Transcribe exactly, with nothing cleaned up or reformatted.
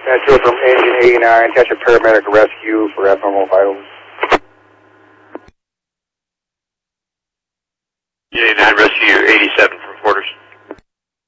Metro from engine eighty-nine, catch a paramedic rescue for abnormal vitals. eighty-nine rescue.